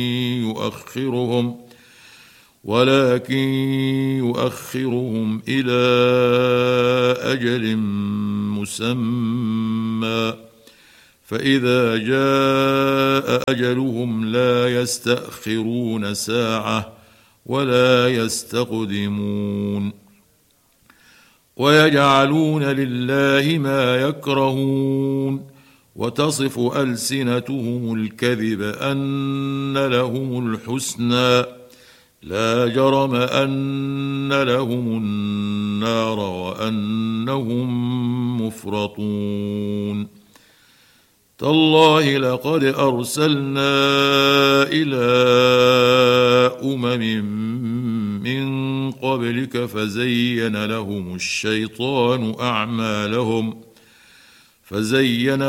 يؤخرهم إلى أجل مسمى، فإذا جاء أجلهم لا يستأخرون ساعة ولا يستقدمون. ويجعلون لله ما يكرهون، وتصف ألسنتهم الكذب أن لهم الحسنى، لا جرم أن لهم النار وأنهم مفرطون. تالله لقد أرسلنا إلى من قبلك فزين